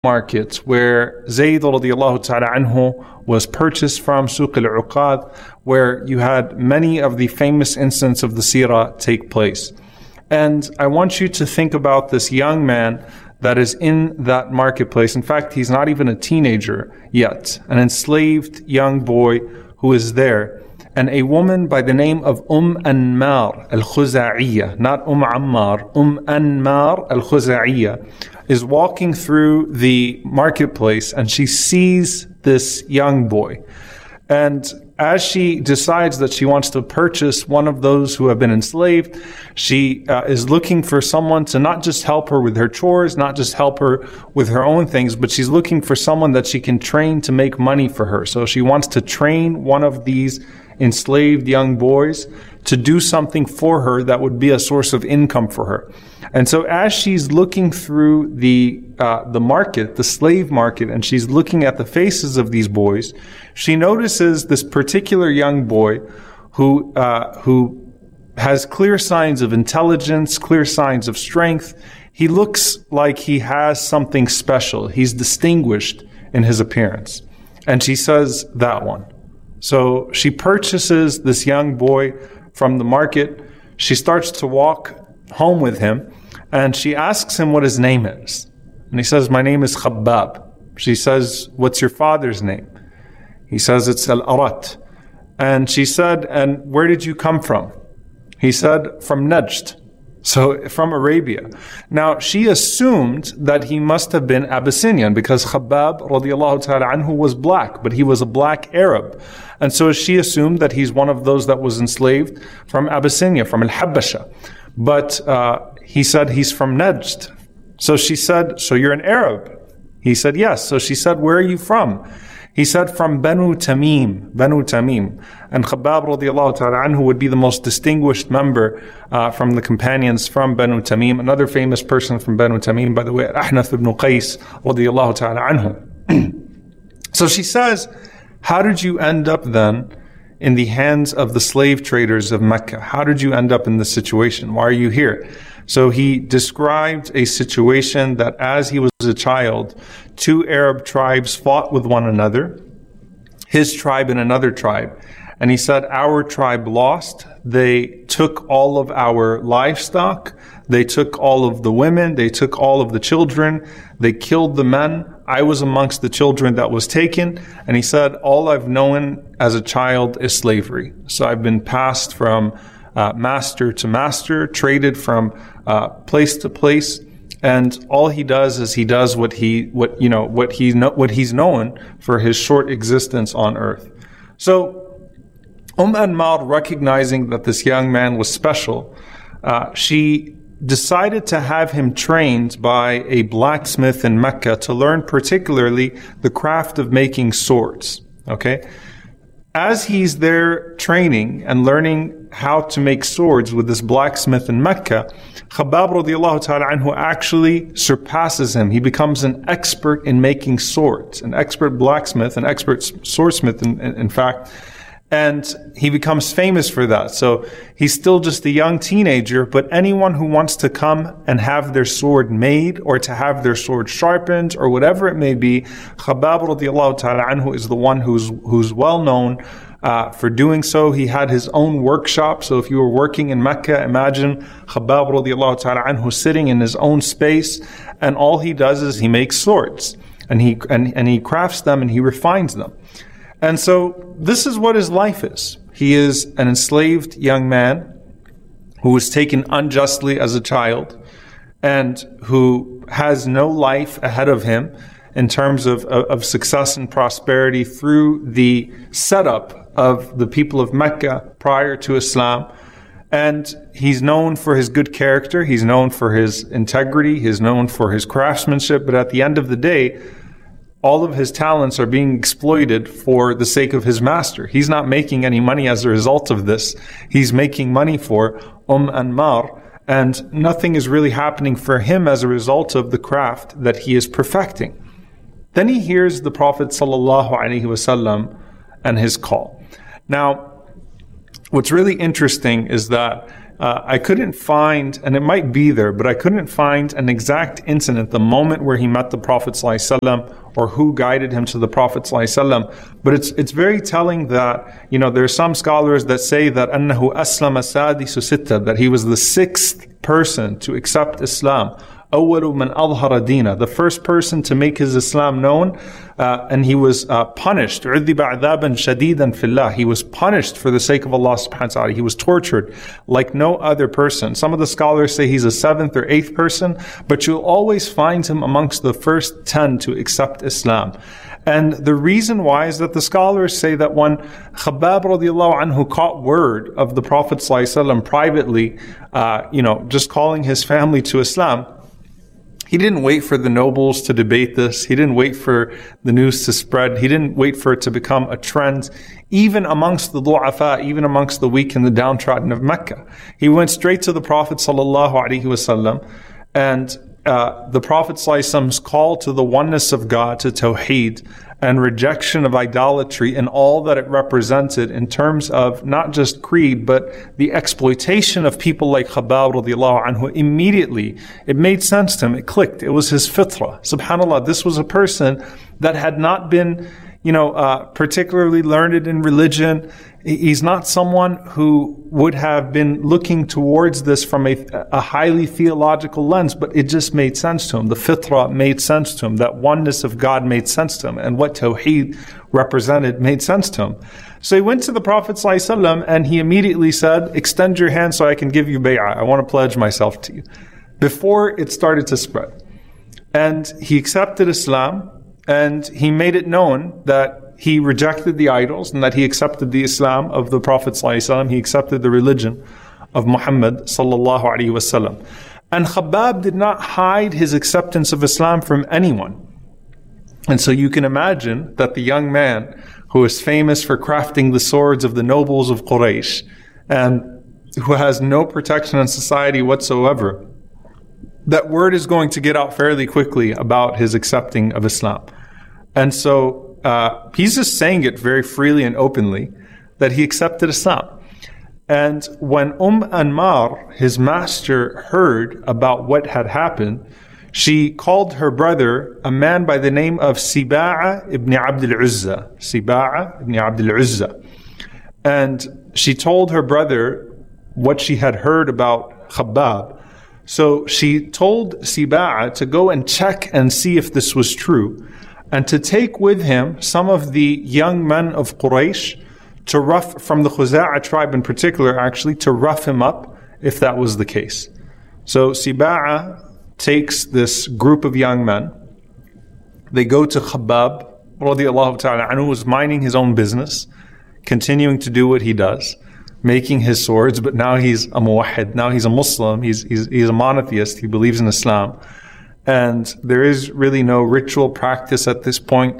market where Zayd radiallahu ta'ala anhu was purchased from Suq al-Uqad, where you had many of the famous incidents of the seerah take place. And I want you to think about this young man that is in that marketplace. In fact, he's not even a teenager yet, an enslaved young boy who is there. And a woman by the name of Anmar al-Khuza'iyya, not Ammar, Anmar al-Khuza'iyya, is walking through the marketplace, and she sees this young boy. And as she decides that she wants to purchase one of those who have been enslaved, she is looking for someone to not just help her with her chores, not just help her with her own things, but she's looking for someone that she can train to make money for her. So she wants to train one of these enslaved young boys to do something for her that would be a source of income for her. And so as she's looking through the market, the slave market, and she's looking at the faces of these boys, she notices this particular young boy who has clear signs of intelligence, clear signs of strength. He looks like he has something special. He's distinguished in his appearance. And she says, that one. So she purchases this young boy from the market. She starts to walk home with him, and she asks him what his name is. And he says, my name is Khabbab. She says, what's your father's name? He says, it's Al-Arat. And she said, and where did you come from? He said, from Najd. So from Arabia. Now she assumed that he must have been Abyssinian because Khabbab radiallahu ta'ala anhu was black, but he was a black Arab. And so she assumed that he's one of those that was enslaved from Abyssinia, from Al-Habasha. But he said he's from Najd. So she said, so you're an Arab? He said, yes. So she said, where are you from? He said, from Banu Tamim. And Khabbab radiallahu ta'ala anhu would be the most distinguished member from the companions from Banu Tamim. Another famous person from Banu Tamim, by the way, Ahnath ibn Qais radiallahu ta'ala anhu. So she says, how did you end up then in the hands of the slave traders of Mecca? How did you end up in this situation? Why are you here? So he described a situation that as he was a child, two Arab tribes fought with one another, his tribe and another tribe. And he said, our tribe lost. They took all of our livestock. They took all of the women. They took all of the children. They killed the men. I was amongst the children that was taken. And he said, all I've known as a child is slavery. So I've been passed from master to master, traded from place to place, and all he does is he does what he's known for his short existence on earth. So Anmar, recognizing that this young man was special, she decided to have him trained by a blacksmith in Mecca to learn particularly the craft of making swords. Okay. As he's there training and learning how to make swords with this blacksmith in Mecca, Khabbab radiallahu ta'ala anhu actually surpasses him. He becomes an expert in making swords, an expert blacksmith, an expert swordsmith in fact. And he becomes famous for that. So he's still just a young teenager, but anyone who wants to come and have their sword made or to have their sword sharpened or whatever it may be, Khabbab radiallahu ta'ala anhu is the one who's well known for doing so. He had his own workshop. So if you were working in Mecca, imagine Khabbab radiallahu ta'ala anhu sitting in his own space, and all he does is he makes swords and he crafts them and he refines them. And so this is what his life is. He is an enslaved young man who was taken unjustly as a child and who has no life ahead of him in terms of success and prosperity through the setup of the people of Mecca prior to Islam. And he's known for his good character. He's known for his integrity. He's known for his craftsmanship. But at the end of the day, all of his talents are being exploited for the sake of his master. He's not making any money as a result of this. He's making money for Anmar, and nothing is really happening for him as a result of the craft that he is perfecting. Then he hears the Prophet ﷺ and his call. Now, what's really interesting is that I couldn't find, and it might be there, but I couldn't find an exact incident, the moment where he met the Prophet ﷺ, or who guided him to the Prophet ﷺ. But it's very telling that, there are some scholars that say that أنه أسلم سادس ستة, that he was the sixth person to accept Islam. أول من أظهر دينه, the first person to make his Islam known, and he was punished. عذب عذابا شديدا في الله. He was punished for the sake of Allah subhanahu wa ta'ala. He was tortured like no other person. Some of the scholars say he's a seventh or eighth person, but you'll always find him amongst the first 10 to accept Islam. And the reason why is that the scholars say that when Khabbab radiallahu anhu caught word of the Prophet ﷺ privately, just calling his family to Islam, he didn't wait for the nobles to debate this. He didn't wait for the news to spread. He didn't wait for it to become a trend, even amongst the du'afa, even amongst the weak and the downtrodden of Mecca. He went straight to the Prophet ﷺ, and the Prophet ﷺ's call to the oneness of God, to Tawheed, and rejection of idolatry and all that it represented in terms of not just creed, but the exploitation of people like Khabbab radiallahu anhu. Immediately, it made sense to him. It clicked. It was his fitrah. SubhanAllah, this was a person that had not been, particularly learned in religion. He's not someone who would have been looking towards this from a highly theological lens, but it just made sense to him. The fitrah made sense to him. That oneness of God made sense to him. And what Tawheed represented made sense to him. So he went to the Prophet ﷺ and he immediately said, extend your hand so I can give you bay'ah. I want to pledge myself to you. Before it started to spread. And he accepted Islam, and he made it known that he rejected the idols and that he accepted the Islam of the Prophet ﷺ. He accepted the religion of Muhammad sallallahu alaihi wasallam. And Khabbab did not hide his acceptance of Islam from anyone. And so you can imagine that the young man who is famous for crafting the swords of the nobles of Quraysh and who has no protection in society whatsoever, that word is going to get out fairly quickly about his accepting of Islam. And so he's just saying it very freely and openly that he accepted Islam. And when Anmar, his master, heard about what had happened, she called her brother, a man by the name of Siba'a ibn Abd al-Uzza. Siba'a ibn Abd al-Uzza. And she told her brother what she had heard about Khabbab. So she told Siba'a to go and check and see if this was true, and to take with him some of the young men of Quraysh from the Khuza'a tribe in particular, actually, to rough him up if that was the case. So Siba'a takes this group of young men. They go to Khabbab radiallahu ta'ala anhu, who was minding his own business, continuing to do what he does, making his swords, but now he's a muwahhid, now he's a Muslim, he's a monotheist, he believes in Islam. And there is really no ritual practice at this point.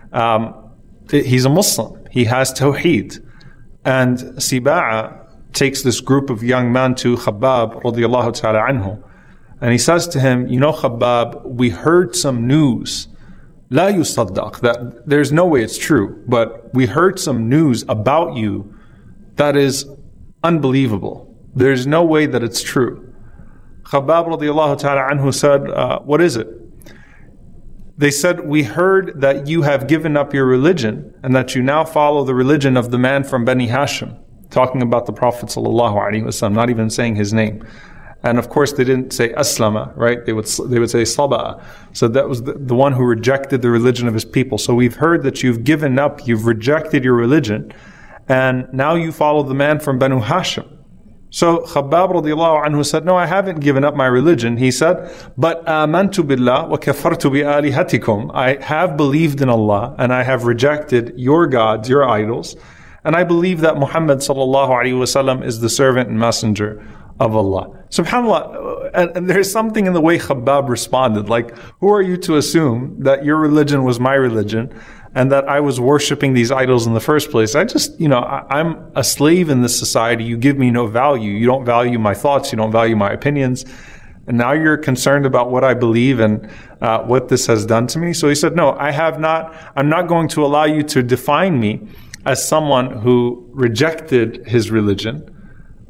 He's a Muslim. He has Tawheed. And Siba'a takes this group of young men to Khabbab radiallahu ta'ala anhu. And he says to him, Khabbab, we heard some news. La yusaddaq, that there's no way it's true, but we heard some news about you that is unbelievable. There's no way that it's true. Khabbab radiallahu ta'ala anhu said, what is it? They said, we heard that you have given up your religion and that you now follow the religion of the man from Bani Hashim, talking about the Prophet sallallahu alaihi wasallam, not even saying his name. And of course they didn't say aslama, right? They would say saba'a. So that was the one who rejected the religion of his people. So we've heard that you've given up, you've rejected your religion, and now you follow the man from Banu Hashim. So Khabbab radiallahu anhu said, no, I haven't given up my religion. He said, but amantu billah wa kafartu bi alihatikum. I have believed in Allah and I have rejected your gods, your idols. And I believe that Muhammad sallallahu alaihi wasallam is the servant and messenger of Allah. SubhanAllah, and there's something in the way Khabbab responded, like, who are you to assume that your religion was my religion and that I was worshiping these idols in the first place? I just, I'm a slave in this society. You give me no value. You don't value my thoughts. You don't value my opinions. And now you're concerned about what I believe and what this has done to me. So he said, no, I'm not going to allow you to define me as someone who rejected his religion.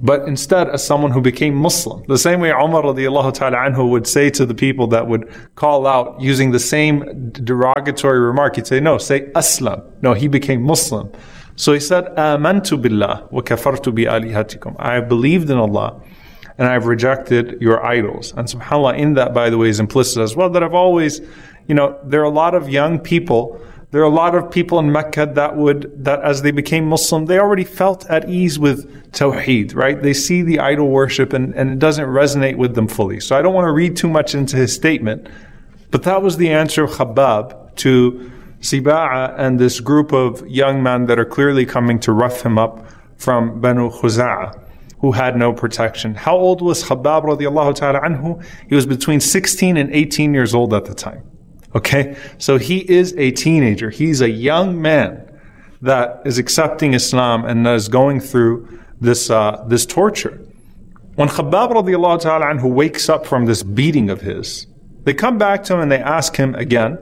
but instead as someone who became Muslim. The same way Umar radiallahu ta'ala anhu would say to the people that would call out using the same derogatory remark, he'd say, no, say Aslam. No, he became Muslim. So he said, Amantu billah wa kafartu bi alihatikum. I have believed in Allah and I've rejected your idols. And subhanAllah, in that, by the way, is implicit as well that I've always, there are a lot of young people, there are a lot of people in Mecca that as they became Muslim, they already felt at ease with Tawheed, right? They see the idol worship and it doesn't resonate with them fully. So I don't want to read too much into his statement, but that was the answer of Khabbab to Siba'a and this group of young men that are clearly coming to rough him up from Banu Khuza'a, who had no protection. How old was Khabbab radiallahu ta'ala anhu? He was between 16 and 18 years old at the time. Okay, so he is a teenager. He's a young man that is accepting Islam and is going through this torture. When Khabbab radiallahu ta'ala anhu wakes up from this beating of his, they come back to him and they ask him again,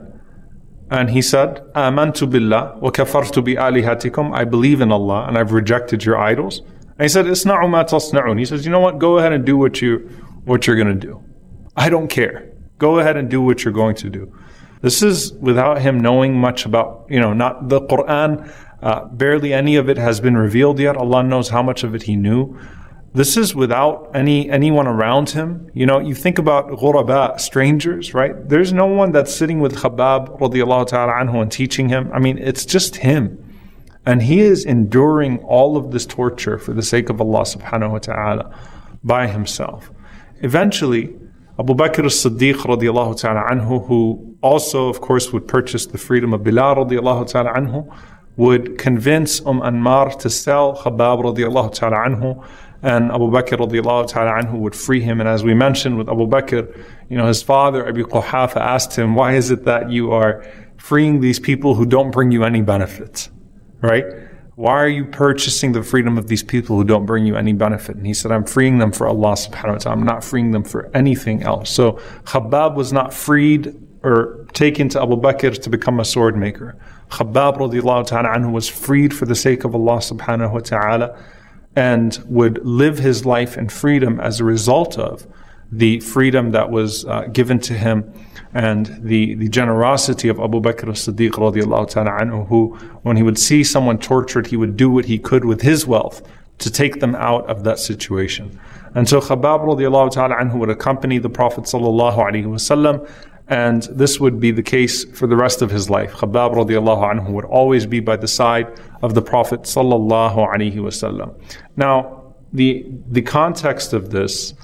and he said, Amantu billah wa kafartu bi alihatikum. I believe in Allah and I've rejected your idols. And he said, Isna'u ma tasna'un. He says, you know what? Go ahead and do what you're going to do. I don't care. Go ahead and do what you're going to do. This is without him knowing much about, not the Quran. Barely any of it has been revealed yet. Allah knows how much of it he knew. This is without anyone around him. You think about ghuraba, strangers, right? There's no one that's sitting with Khabbab radiallahu ta'ala anhu and teaching him. I mean, it's just him. And he is enduring all of this torture for the sake of Allah subhanahu wa ta'ala by himself. Eventually, Abu Bakr as-Siddiq radiallahu ta'ala anhu, who also, of course, would purchase the freedom of Bilal radiallahu ta'ala anhu, would convince Anmar to sell Khabbab radiallahu ta'ala anhu, and Abu Bakr radiallahu ta'ala anhu would free him. And as we mentioned with Abu Bakr, his father, Abi Quhafa, asked him, why is it that you are freeing these people who don't bring you any benefits, right? Why are you purchasing the freedom of these people who don't bring you any benefit? And he said, I'm freeing them for Allah subhanahu wa ta'ala. I'm not freeing them for anything else. So Khabbab was not freed or taken to Abu Bakr to become a sword maker. Khabbab radiallahu ta'ala anhu was freed for the sake of Allah subhanahu wa ta'ala and would live his life in freedom as a result of the freedom that was given to him and the generosity of Abu Bakr as-Siddiq radiallahu ta'ala anhu, who, when he would see someone tortured, he would do what he could with his wealth to take them out of that situation. And so Khabbab radiallahu ta'ala anhu would accompany the Prophet sallallahu alaihi wasallam, and this would be the case for the rest of his life. Khabbab radiallahu anhu would always be by the side of the Prophet sallallahu alaihi wasallam. Now, the context of this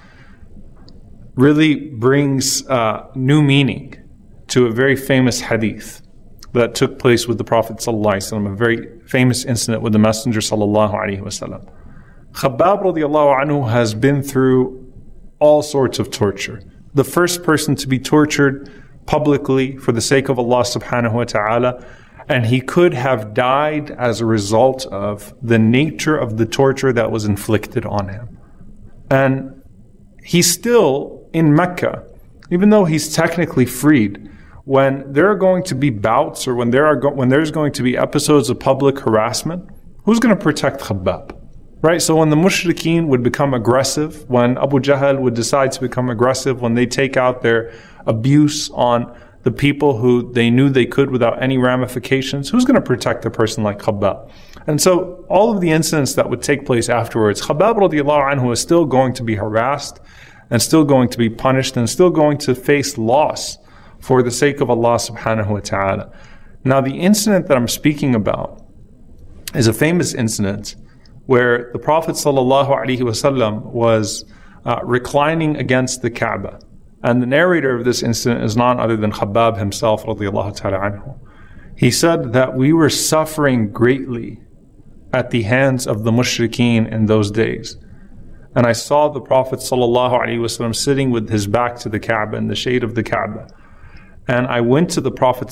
really brings new meaning to a very famous hadith that took place with the Prophet ﷺ, a very famous incident with the Messenger ﷺ. Khabbab radiallahu anhu has been through all sorts of torture. The first person to be tortured publicly for the sake of Allah subhanahu wa ta'ala, and he could have died as a result of the nature of the torture that was inflicted on him. And he's still in Mecca, even though he's technically freed. When there are going to be bouts or when there's going to be episodes of public harassment, who's going to protect Khabbab? Right? So when the mushrikeen would become aggressive, when Abu Jahl would decide to become aggressive, when they take out their abuse on the people who they knew they could without any ramifications, who's going to protect a person like Khabbab? And so all of the incidents that would take place afterwards, Khabbab radiallahu anhu is still going to be harassed and still going to be punished and still going to face loss for the sake of Allah subhanahu wa ta'ala. Now, the incident that I'm speaking about is a famous incident where the Prophet sallallahu alaihi wasallam was reclining against the Kaaba. And the narrator of this incident is none other than Khabbab himself radiallahu ta'ala anhu. He said that we were suffering greatly at the hands of the mushrikeen in those days. And I saw the Prophet ﷺ sitting with his back to the Kaaba in the shade of the Kaaba. And I went to the Prophet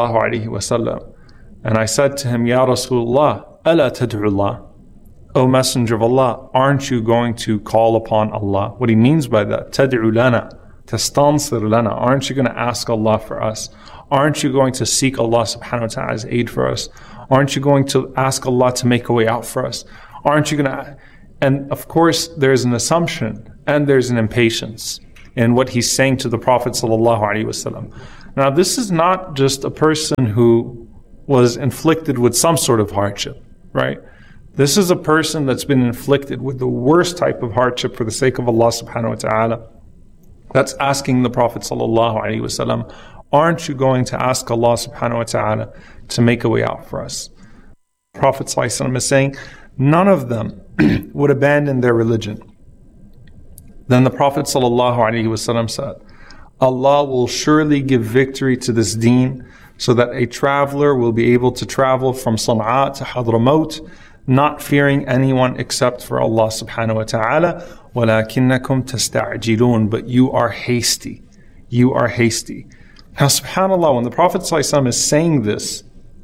ﷺ and I said to him, Ya Rasulullah, ala tad'ullah. O Messenger of Allah, aren't you going to call upon Allah? What he means by that, tad'u lana, tastansir lana. Aren't you going to ask Allah for us? Aren't you going to seek Allah subhanahu wa ta'ala's aid for us? Aren't you going to ask Allah to make a way out for us? Aren't you going to... And of course, there's an assumption and there's an impatience in what he's saying to the Prophet ﷺ. Now, this is not just a person who was inflicted with some sort of hardship, right? This is a person that's been inflicted with the worst type of hardship for the sake of Allah subhanahu wa ta'ala. That's asking the Prophet ﷺ, aren't you going to ask Allah subhanahu wa ta'ala to make a way out for us? The Prophet ﷺ is saying, none of them would abandon their religion. Then the Prophet ﷺ said, Allah will surely give victory to this deen so that a traveler will be able to travel from Sana'a to Hadramaut, not fearing anyone except for Allah subhanahu wa ta'ala. وَلَكِنَّكُمْ تَسْتَعْجِلُونَ. But you are hasty. You are hasty. Now subhanAllah, when the Prophet ﷺ is saying this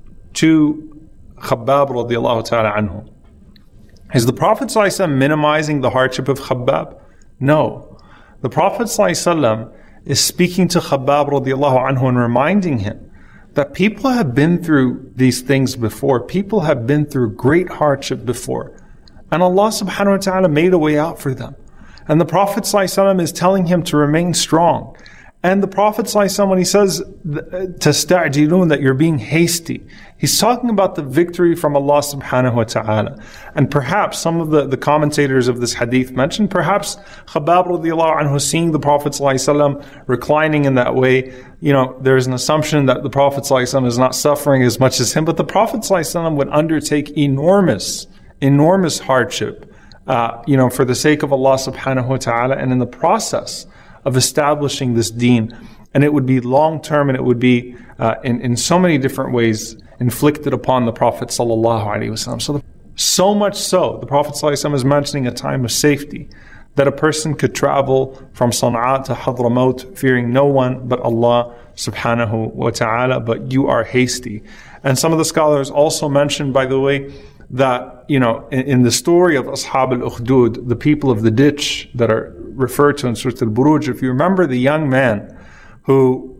to Khabbab radiallahu ta'ala anhu, is the Prophet ﷺ minimizing the hardship of Khabbab? No. The Prophet ﷺ is speaking to Khabbab radiallahu anhu and reminding him that people have been through these things before. People have been through great hardship before. And Allah subhanahu wa ta'ala made a way out for them. And the Prophet ﷺ is telling him to remain strong. And the Prophet ﷺ, when he says تَسْتَعْجِلُونَ, that you're being hasty, he's talking about the victory from Allah subhanahu wa ta'ala. And perhaps some of the commentators of this hadith mentioned, perhaps Khabbab radiallahu anhu seeing the Prophet ﷺ reclining in that way, there's an assumption that the Prophet ﷺ is not suffering as much as him, but the Prophet ﷺ would undertake enormous hardship, for the sake of Allah subhanahu wa ta'ala, and in the process of establishing this deen. And it would be long-term, and it would be in so many different ways inflicted upon the Prophet sallallahu alaihi wasallam. So much so, the Prophet sallallahu alaihi wasallam is mentioning a time of safety, that a person could travel from Sana'a to Hadramaut fearing no one but Allah subhanahu wa ta'ala, but you are hasty. And some of the scholars also mentioned, by the way, that, in the story of Ashab al-Ukhdud, the people of the ditch that are referred to in Surah Al-Buruj, if you remember the young man who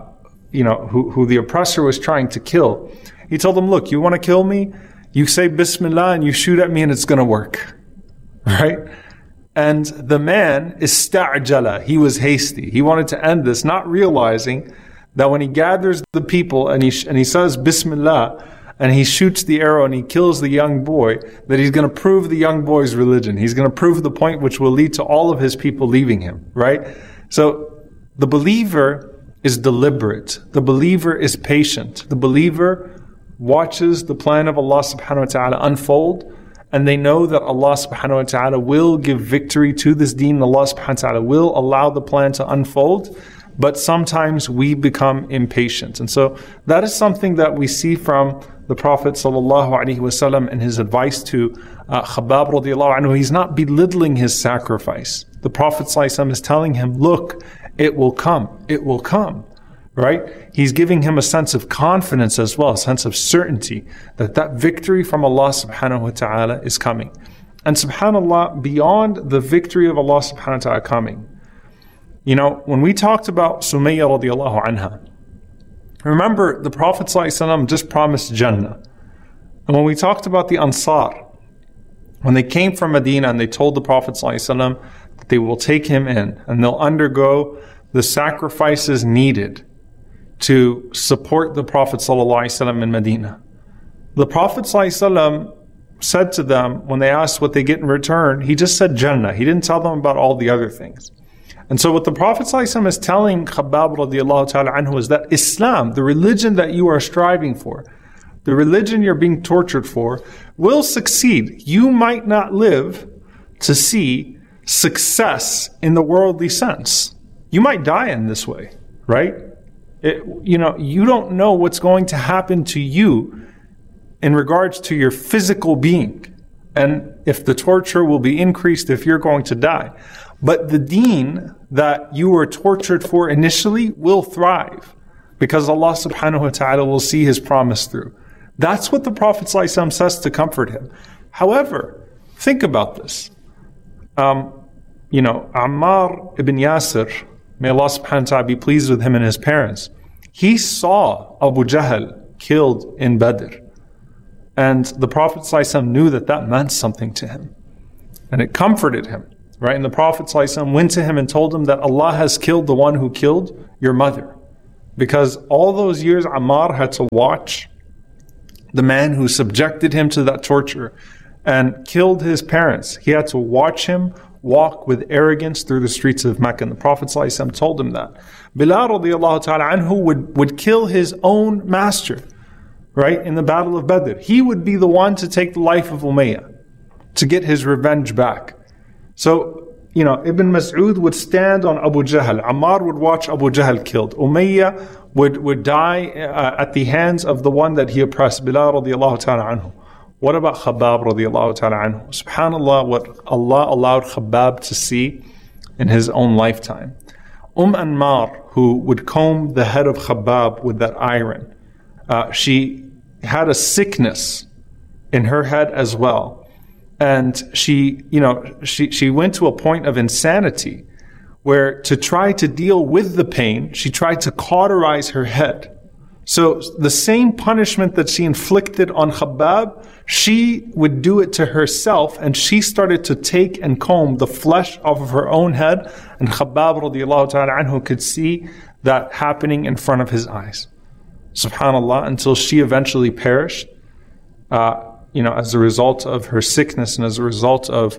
the oppressor was trying to kill, he told him, look, you want to kill me? You say Bismillah and you shoot at me and it's going to work. Right? And the man ista'jala, he was hasty. He wanted to end this, not realizing that when he gathers the people and he says Bismillah, and he shoots the arrow and he kills the young boy, that he's going to prove the young boy's religion. He's going to prove the point which will lead to all of his people leaving him, right? So the believer is deliberate. The believer is patient. The believer watches the plan of Allah subhanahu wa ta'ala unfold, and they know that Allah subhanahu wa ta'ala will give victory to this deen. Allah subhanahu wa ta'ala will allow the plan to unfold. But sometimes we become impatient. And so that is something that we see from the Prophet ﷺ in his advice to Khabbab radiallahu anhu. He's not belittling his sacrifice. The Prophet ﷺ is telling him, look, it will come. It will come. Right? He's giving him a sense of confidence as well, a sense of certainty that victory from Allah subhanahu wa ta'ala is coming. And subhanAllah, beyond the victory of Allah subhanahu wa ta'ala coming, when we talked about Sumayya radiallahu anha, remember the Prophet ﷺ just promised Jannah. And when we talked about the Ansar, when they came from Medina and they told the Prophet ﷺ that they will take him in and they'll undergo the sacrifices needed to support the Prophet ﷺ in Medina. The Prophet ﷺ said to them, when they asked what they get in return, he just said Jannah. He didn't tell them about all the other things. And so what the Prophet ﷺ is telling Khabbab radiallahu ta'ala anhu is that Islam, the religion that you are striving for, the religion you're being tortured for, will succeed. You might not live to see success in the worldly sense. You might die in this way, right? You don't know what's going to happen to you in regards to your physical being, and if the torture will be increased if you're going to die. But the deen that you were tortured for initially will thrive, because Allah subhanahu wa ta'ala will see His promise through. That's what the Prophet ﷺ says to comfort him. However, think about this. Ammar ibn Yasir, may Allah subhanahu wa ta'ala be pleased with him and his parents, he saw Abu Jahl killed in Badr. And the Prophet ﷺ knew that meant something to him. And it comforted him, right? And the Prophet ﷺ went to him and told him that Allah has killed the one who killed your mother. Because all those years Ammar had to watch the man who subjected him to that torture and killed his parents. He had to watch him walk with arrogance through the streets of Mecca. And the Prophet ﷺ told him that. Bilal radiallahu ta'ala anhu would kill his own master, right? In the Battle of Badr. He would be the one to take the life of Umayyah, to get his revenge back. So, Ibn Mas'ud would stand on Abu Jahl. Ammar would watch Abu Jahl killed. Umayyah would die at the hands of the one that he oppressed, Bilal radiallahu ta'ala anhu. What about Khabbab radiallahu ta'ala anhu? SubhanAllah, what Allah allowed Khabbab to see in his own lifetime. Anmar, who would comb the head of Khabbab with that iron, she had a sickness in her head as well. And she went to a point of insanity where, to try to deal with the pain, she tried to cauterize her head. So the same punishment that she inflicted on Khabbab, she would do it to herself, and she started to take and comb the flesh off of her own head, and Khabbab radiallahu ta'ala anhu could see that happening in front of his eyes. SubhanAllah, until she eventually perished, as a result of her sickness and as a result of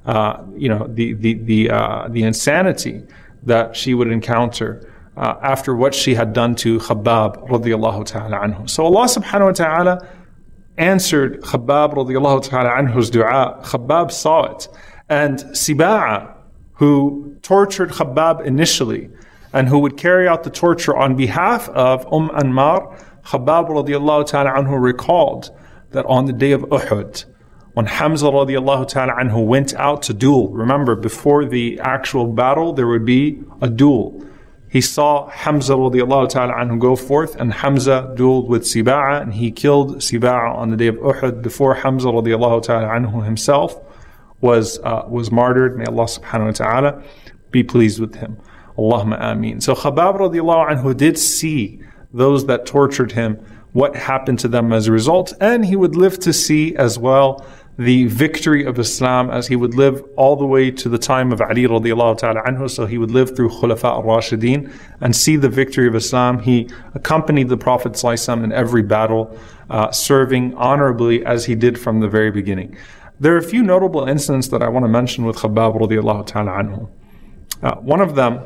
the insanity that she would encounter after what she had done to Khabbab radiallahu ta'ala anhu. So Allah subhanahu wa ta'ala answered Khabbab radiallahu ta'ala anhu's dua. Khabbab saw it. And Siba'a, who tortured Khabbab initially and who would carry out the torture on behalf of Anmar, Khabbab radiallahu ta'ala anhu recalled that on the day of Uhud, when Hamza radiallahu ta'ala anhu went out to duel, remember, before the actual battle there would be a duel. He saw Hamza radiallahu ta'ala anhu go forth, and Hamza dueled with Siba'a, and he killed Siba'a on the day of Uhud before Hamza radiallahu ta'ala anhu himself was martyred. May Allah subhanahu wa ta'ala be pleased with him. Allahumma ameen. So Khabbab radiallahu anhu did see those that tortured him, what happened to them as a result, and he would live to see as well the victory of Islam, as he would live all the way to the time of Ali radiallahu ta'ala anhu. So he would live through Khulafa al-Rashideen and see the victory of Islam. He accompanied the Prophet ﷺ in every battle, serving honorably as he did from the very beginning. There are a few notable incidents that I want to mention with Khabbab radiallahu ta'ala anhu. One of them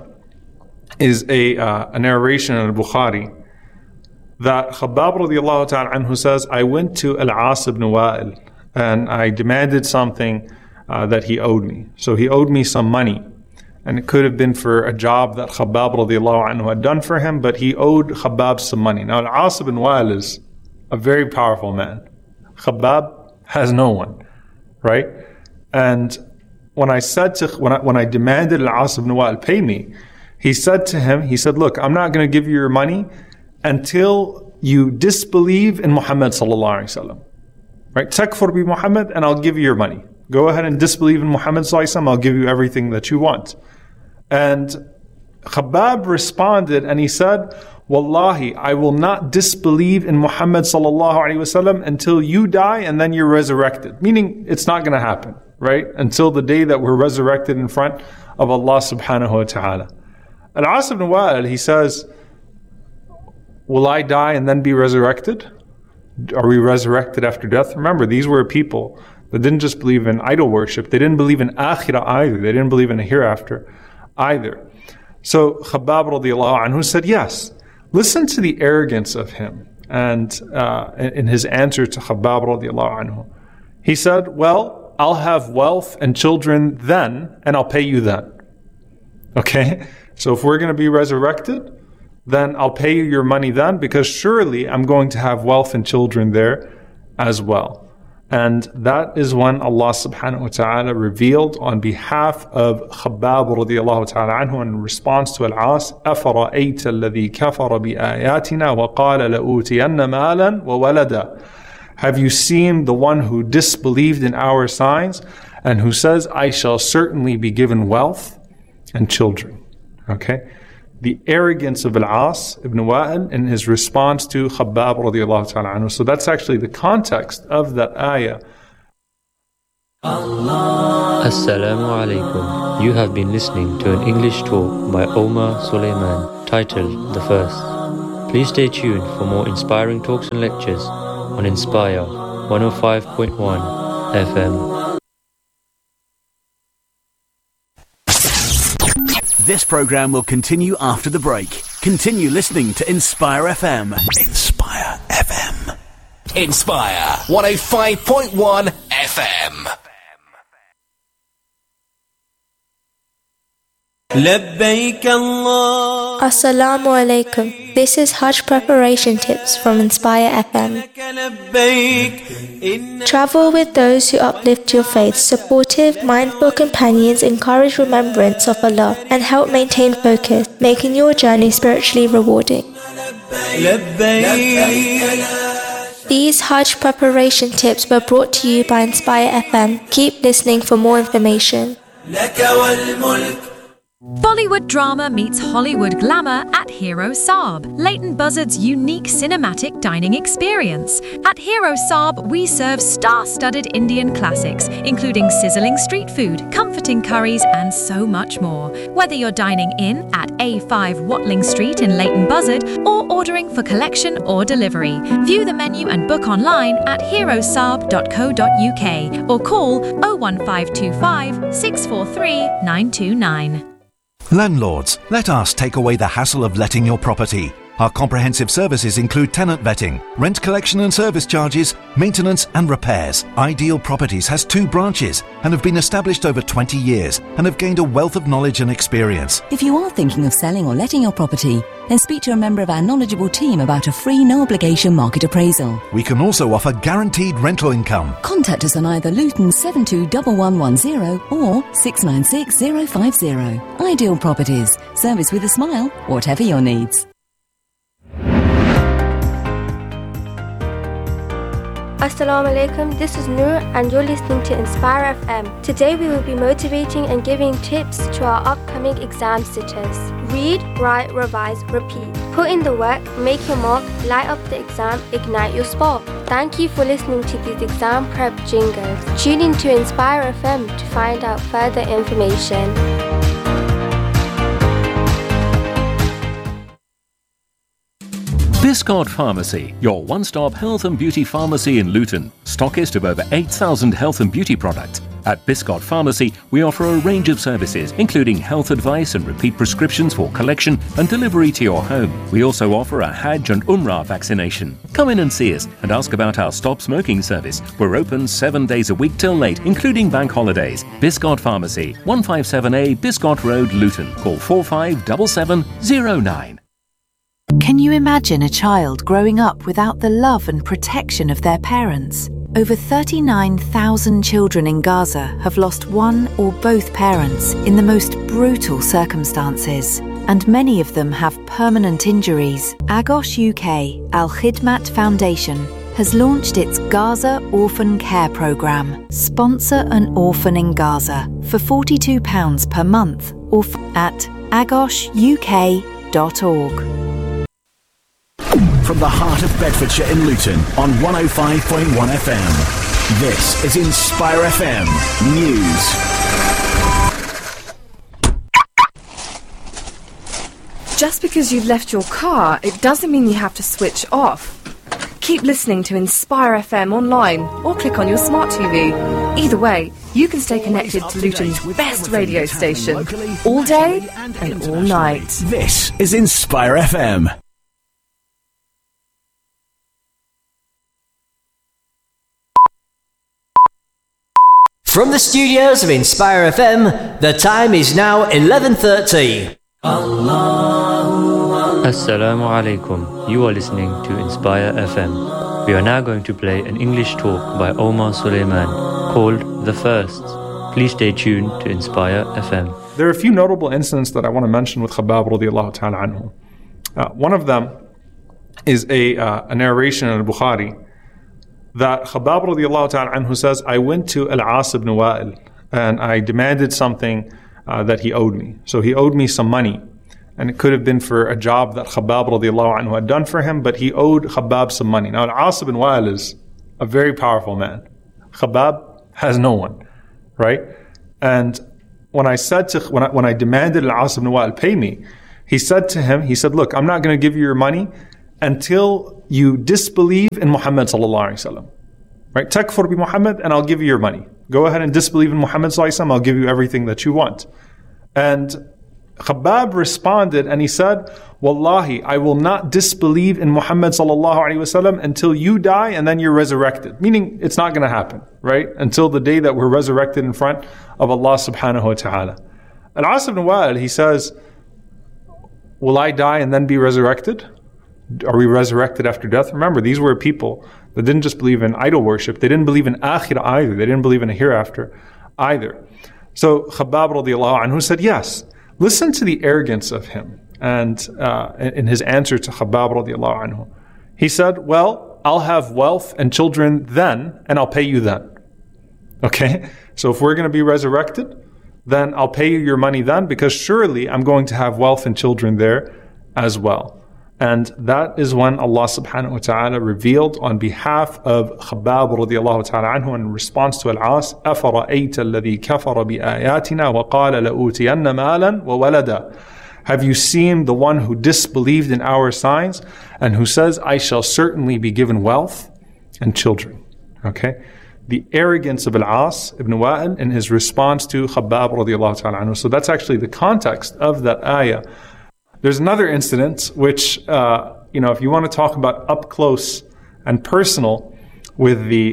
is a narration in al-Bukhari that Khabbab radiallahu ta'ala anhu says, I went to Al-As ibn Wa'il and I demanded something that he owed me. So he owed me some money, and it could have been for a job that Khabbab radiallahu anhu had done for him, but he owed Khabbab some money. Now Al-As ibn Wa'il is a very powerful man. Khabbab has no one, right? And when I demanded Al-As ibn Wa'il pay me, he said, look, I'm not going to give you your money until you disbelieve in Muhammad sallallahu alaihi wasallam. Right? Takfur bi Muhammad and I'll give you your money. Go ahead and disbelieve in Muhammad sallallahu alaihi wasallam, I'll give you everything that you want. And Khabbab responded and he said, Wallahi, I will not disbelieve in Muhammad sallallahu alaihi wasallam until you die and then you're resurrected. Meaning it's not going to happen, right? Until the day that we're resurrected in front of Allah subhanahu wa ta'ala. Al-As ibn Wa'il, he says, will I die and then be resurrected? Are we resurrected after death? Remember, these were people that didn't just believe in idol worship. They didn't believe in akhirah either. They didn't believe in a hereafter either. So Khabbab radiallahu anhu said, yes. Listen to the arrogance of him. And in his answer to Khabbab radiallahu anhu, he said, well, I'll have wealth and children then, and I'll pay you then. Okay? So if we're going to be resurrected, then I'll pay you your money then, because surely I'm going to have wealth and children there as well. And that is when Allah subhanahu wa ta'ala revealed on behalf of Khabbab radiallahu ta'ala anhu in response to Al-As, أَفَرَأَيْتَ الَّذِي كَفَرَ بِآيَاتِنَا وَقَالَ لَأُوتِيَنَّ مَالًا وَوَلَدًا. Have you seen the one who disbelieved in our signs and who says, I shall certainly be given wealth and children? Okay? The arrogance of Al-As ibn Wa'il in his response to Khabbab radiallahu ta'ala anhu. So that's actually the context of that ayah. Allah Assalamu alaikum. You have been listening to an English talk by Omar Suleiman titled The First. Please stay tuned for more inspiring talks and lectures on Inspire 105.1 FM. This program will continue after the break. Continue listening to Inspire FM. Inspire FM. Inspire 105.1 FM. Assalamu alaikum. This is Hajj preparation tips from Inspire FM. Travel with those who uplift your faith. Supportive, mindful companions encourage remembrance of Allah and help maintain focus, making your journey spiritually rewarding. These Hajj preparation tips were brought to you by Inspire FM. Keep listening for more information. Bollywood drama meets Hollywood glamour at Hero Saab, Leighton Buzzard's unique cinematic dining experience. At Hero Saab, we serve star-studded Indian classics, including sizzling street food, comforting curries, and so much more. Whether you're dining in at A5 Watling Street in Leighton Buzzard or ordering for collection or delivery, view the menu and book online at herosaab.co.uk or call 01525 643 929. Landlords, let us take away the hassle of letting your property. Our comprehensive services include tenant vetting, rent collection and service charges, maintenance and repairs. Ideal Properties has 2 branches and have been established over 20 years and have gained a wealth of knowledge and experience. If you are thinking of selling or letting your property, then speak to a member of our knowledgeable team about a free no-obligation market appraisal. We can also offer guaranteed rental income. Contact us on either Luton 721110 or 696050. Ideal Properties. Service with a smile, whatever your needs. Assalamu alaikum, this is Noor and you're listening to Inspire FM. Today we will be motivating and giving tips to our upcoming exam sitters. Read, write, revise, repeat. Put in the work, make your mark, light up the exam, ignite your spark. Thank you for listening to these exam prep jingles. Tune in to Inspire FM to find out further information. Biscard Pharmacy, your one-stop health and beauty pharmacy in Luton. Stockist of over 8,000 health and beauty products. At Biscard Pharmacy, we offer a range of services, including health advice and repeat prescriptions for collection and delivery to your home. We also offer a Hajj and Umrah vaccination. Come in and see us and ask about our Stop Smoking service. We're open 7 days a week till late, including bank holidays. Biscard Pharmacy, 157A Biscard Road, Luton. Call 457709. Can you imagine a child growing up without the love and protection of their parents? Over 39,000 children in Gaza have lost one or both parents in the most brutal circumstances, and many of them have permanent injuries. Agos UK Al Khidmat Foundation has launched its Gaza Orphan Care Programme. Sponsor an orphan in Gaza for £42 per month or at agosuk.org. From the heart of Bedfordshire in Luton on 105.1 FM. This is Inspire FM News. Just because you've left your car, it doesn't mean you have to switch off. Keep listening to Inspire FM online or click on your smart TV. Either way, you can stay connected to Luton's best radio station all day and all night. This is Inspire FM. From the studios of Inspire FM, the time is now 11:30. Assalamu alaikum. You are listening to Inspire FM. We are now going to play an English talk by Omar Suleiman called The First. Please stay tuned to Inspire FM. There are a few notable incidents that I want to mention with Khabbab radiallahu ta'ala anhu. One of them is a narration in Al-Bukhari that Khabbab radiallahu ta'ala anhu says, I went to Al-As ibn Wa'il and I demanded something that he owed me. So he owed me some money, and it could have been for a job that Khabbab radiallahu anhu had done for him, but he owed Khabbab some money. Now Al-As ibn Wa'il is a very powerful man. Khabbab has no one, right? And when I demanded Al-As ibn Wa'il pay me, he said, look, I'm not going to give you your money until you disbelieve in Muhammad sallallahu alaihi wasallam. Right? Takfur bi Muhammad and I'll give you your money. Go ahead and disbelieve in Muhammad sallallahu alaihi wasallam, I'll give you everything that you want. And Khabbab responded and he said, Wallahi, I will not disbelieve in Muhammad sallallahu alaihi wasallam until you die and then you're resurrected. Meaning it's not going to happen, right? Until the day that we're resurrected in front of Allah subhanahu wa ta'ala. Al-As ibn Wa'il, he says, will I die and then be resurrected? Are we resurrected after death? Remember, these were people that didn't just believe in idol worship. They didn't believe in akhirah either. They didn't believe in a hereafter either. So Khabbab radiallahu anhu said, yes. Listen to the arrogance of him. And in his answer to Khabbab radiallahu anhu, he said, well, I'll have wealth and children then, and I'll pay you then. Okay? So if we're going to be resurrected, then I'll pay you your money then, because surely I'm going to have wealth and children there as well. And that is when Allah subhanahu wa ta'ala revealed on behalf of Khabbab radiallahu ta'ala anhu in response to Al-As, أَفَرَأَيْتَ الَّذِي كَفَرَ بِآيَاتِنَا وَقَالَ لَأُوتِيَنَّ مَالًا وَوَلَدًا. Have you seen the one who disbelieved in our signs and who says, I shall certainly be given wealth and children? Okay? The arrogance of Al-As ibn Wa'il in his response to Khabbab radiallahu ta'ala anhu. So that's actually the context of that ayah. There's another incident which, if you want to talk about up close and personal with the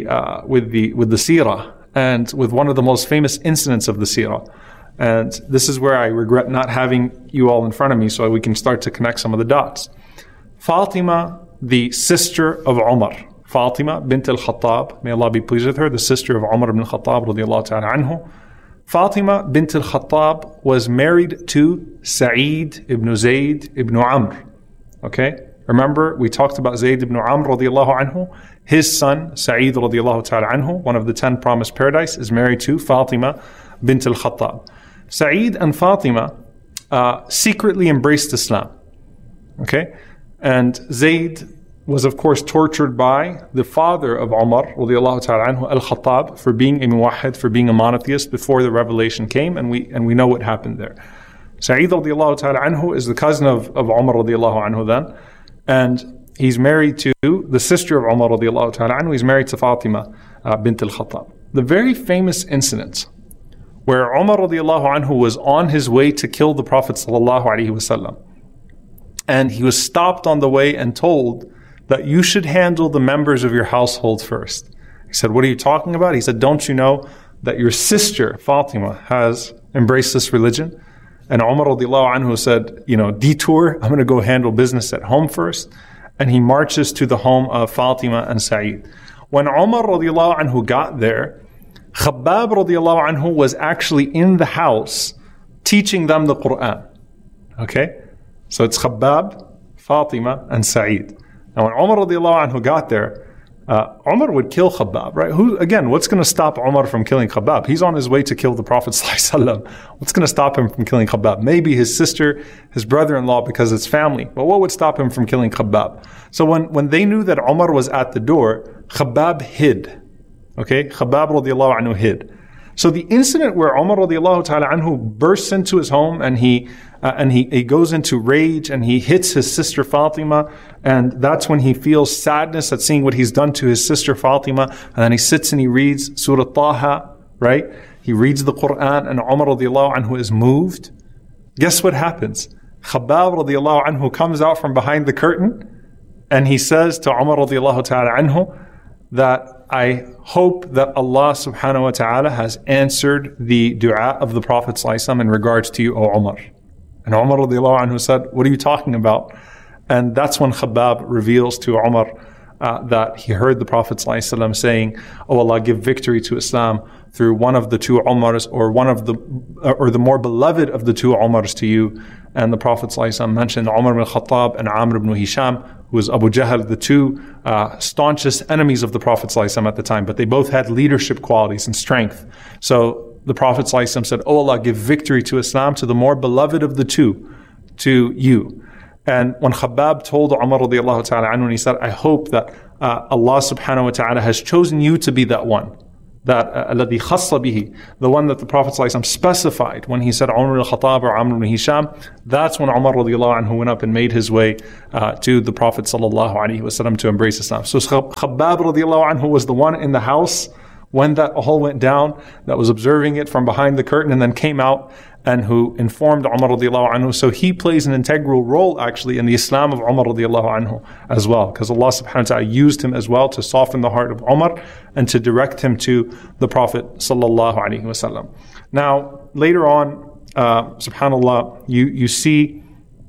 seerah and with one of the most famous incidents of the seerah. And this is where I regret not having you all in front of me so we can start to connect some of the dots. Fatima, the sister of Umar. Fatima bint al-Khattab, may Allah be pleased with her, the sister of Umar ibn al-Khattab radiallahu ta'ala anhu. Fatima bint al-Khattab was married to Sa'id ibn Zayd ibn Amr. Okay? Remember, we talked about Zayd ibn Amr radiallahu anhu. His son, Sa'id radiallahu ta'ala anhu, one of the 10 promised paradise, is married to Fatima bint al-Khattab. Sa'id and Fatima secretly embraced Islam. Okay? And Zayd was of course tortured by the father of Umar radiallahu ta'ala anhu, al-Khattab, for being a muwahhid, for being a monotheist before the revelation came, and we know what happened there. Sa'id radiallahu ta'ala anhu is the cousin of Umar radiallahu anhu then, and he's married to the sister of Umar radiallahu ta'ala anhu. He's married to Fatima bint al-Khattab. The very famous incident where Umar radiallahu anhu was on his way to kill the Prophet sallallahu alaihi wasallam, and he was stopped on the way and told that you should handle the members of your household first. He said, what are you talking about? He said, don't you know that your sister Fatima has embraced this religion? And Umar radiallahu anhu said, detour, I'm going to go handle business at home first. And he marches to the home of Fatima and Sa'id. When Umar radiallahu anhu got there, Khabbab radiallahu anhu was actually in the house teaching them the Quran. Okay? So it's Khabbab, Fatima, and Sa'id. Now when Umar radiallahu anhu got there, Umar would kill Khabbab, right? What's going to stop Umar from killing Khabbab? He's on his way to kill the Prophet ﷺ. What's going to stop him from killing Khabbab? Maybe his sister, his brother-in-law, because it's family. But what would stop him from killing Khabbab? So when they knew that Umar was at the door, Khabbab hid. Okay? Khabbab radiallahu anhu hid. So the incident where Umar radiallahu ta'ala anhu bursts into his home and he goes into rage and he hits his sister Fatima, and that's when he feels sadness at seeing what he's done to his sister Fatima, and then he sits and he reads Surah Taha, right? He reads the Quran, and Umar radiallahu anhu is moved. Guess what happens? Khabbab radiallahu anhu comes out from behind the curtain and he says to Umar radiallahu ta'ala anhu that I hope that Allah subhanahu wa ta'ala has answered the dua of the Prophet ﷺ in regards to you, O Umar. And Umar radiallahu anhu said, what are you talking about? And that's when Khabbab reveals to Umar that he heard the Prophet ﷺ saying, oh Allah, give victory to Islam through one of the two Umars, or the more beloved of the two Umars to you. And the Prophet ﷺ mentioned Umar ibn Khattab and Amr ibn Hisham, who was Abu Jahl, the two staunchest enemies of the Prophet ﷺ at the time, but they both had leadership qualities and strength. So the Prophet ﷺ said, oh Allah, give victory to Islam, to the more beloved of the two, to you. And when Khabbab told Umar radiallahu ta'ala anhu, he said, I hope that Allah subhanahu wa ta'ala has chosen you to be that one. that الذي خص به, the one that the Prophet ﷺ specified when he said Umar al-Khattab or Amr ibn Hisham, that's when Umar radiallahu anhu went up and made his way to the Prophet ﷺ to embrace Islam. So Khabbab radiallahu anhu was the one in the house when that all went down, that was observing it from behind the curtain and then came out and who informed Umar radiallahu anhu. So he plays an integral role actually in the Islam of Umar radiallahu anhu as well, because Allah subhanahu wa ta'ala used him as well to soften the heart of Umar and to direct him to the Prophet sallallahu alaihi wasallam. Now, later on, subhanallah, you see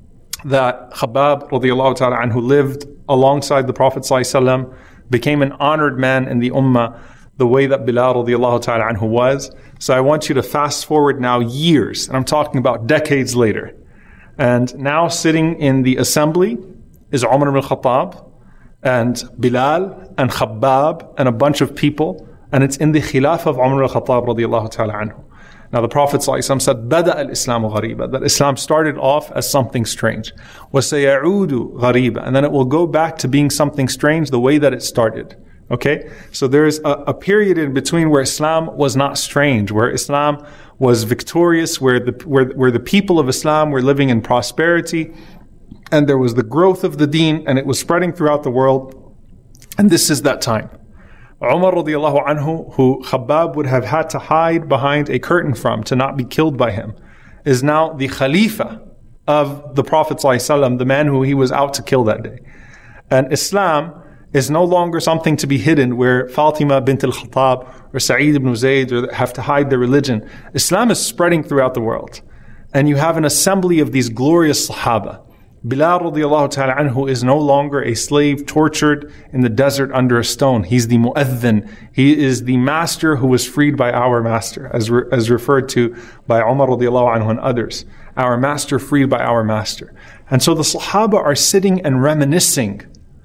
that Khabbab radiallahu ta'ala anhu lived alongside the Prophet sallallahu alaihi wasallam, became an honored man in the ummah, the way that Bilal radiallahu ta'ala anhu was. So I want you to fast forward now years, and I'm talking about decades later. And now sitting in the assembly is Umar ibn al-Khattab and Bilal and Khabbab and a bunch of people, and it's in the khilaf of Umar al-Khattab radiallahu ta'ala anhu. Now the Prophet ﷺ said, "Bada al-Islamu ghariba," that Islam started off as something strange. وَسَيَعُودُ غَرِيبًا, and then it will go back to being something strange the way that it started. Okay, so there's a period in between where Islam was not strange, where Islam was victorious, where the people of Islam were living in prosperity, and there was the growth of the deen, and it was spreading throughout the world. And this is that time. Umar radiallahu anhu, who Khabbab would have had to hide behind a curtain from to not be killed by him, is now the Khalifa of the Prophet ﷺ, the man who he was out to kill that day. And Islam is no longer something to be hidden where Fatima bint al-Khattab or Sa'id ibn Zayd have to hide their religion. Islam is spreading throughout the world. And you have an assembly of these glorious Sahaba. Bilal radiallahu ta'ala anhu is no longer a slave tortured in the desert under a stone. He's the mu'adhin. He is the master who was freed by our master, as referred to by Umar radiallahu anhu and others. Our master freed by our master. And so the Sahaba are sitting and reminiscing